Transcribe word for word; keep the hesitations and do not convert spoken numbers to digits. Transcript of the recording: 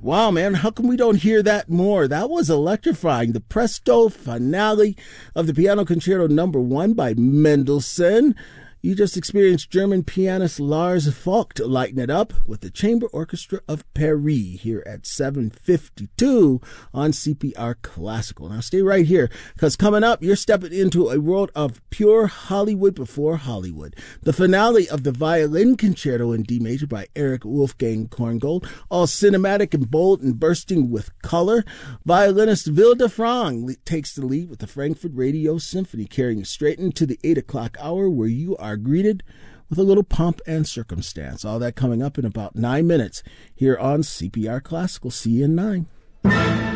Wow, man, how come we don't hear that more? That was electrifying. The presto finale of the Piano Concerto number one by Mendelssohn. You just experienced German pianist Lars Vogt lighten it up with the Chamber Orchestra of Paris here at seven fifty-two on C P R Classical. Now stay right here, because coming up, you're stepping into a world of pure Hollywood before Hollywood. The finale of the Violin Concerto in D major by Erich Wolfgang Korngold, all cinematic and bold and bursting with color. Violinist Vilde Frang takes the lead with the Frankfurt Radio Symphony, carrying you straight into the eight o'clock hour, where you are greeted with a little pomp and circumstance. All that coming up in about nine minutes here on C P R Classical. See you in nine.